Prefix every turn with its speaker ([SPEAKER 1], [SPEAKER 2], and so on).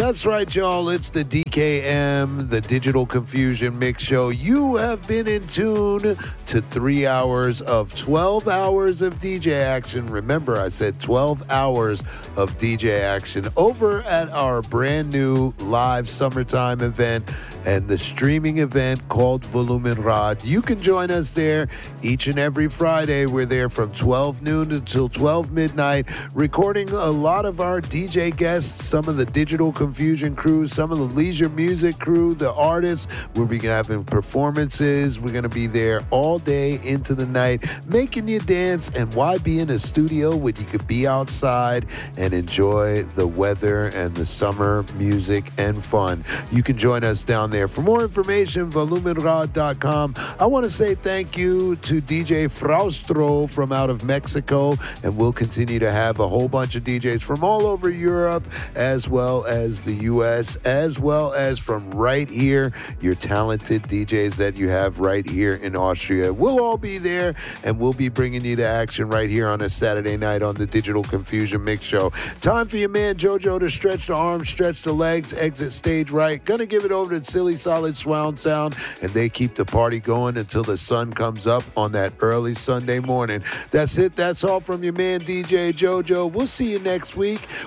[SPEAKER 1] That's right, y'all. It's the DKM, the Digital Confusion Mix Show. You have been in tune to 3 hours of 12 hours of DJ action. Remember, I said 12 hours of DJ action over at our brand new live summertime event and the streaming event called Volumenrad. You can join us there each and every Friday. We're there from 12 noon until 12 midnight, recording a lot of our DJ guests, some of the Digital Confusion crew, some of the Leisure Music crew, the artists. We'll be having performances. We're going to be there all day into the night, making you dance. And why be in a studio when you could be outside and enjoy the weather and the summer music and fun? You can join us down there. For more information, volumenrad.com. I want to say thank you to DJ Fraustro from out of Mexico, and we'll continue to have a whole bunch of DJs from all over Europe, as well as the U.S., as well as from right here, your talented DJs that you have right here in Austria. We'll all be there, and we'll be bringing you the action right here on a Saturday night on the Digital Confusion Mix Show. Time for your man JoJo to stretch the arms, stretch the legs, exit stage right. Gonna give it over to Silly Solid Swound Sound, and they keep the party going until the sun comes up on that early Sunday morning. That's it. That's all from your man DJ JoJo. We'll see you next week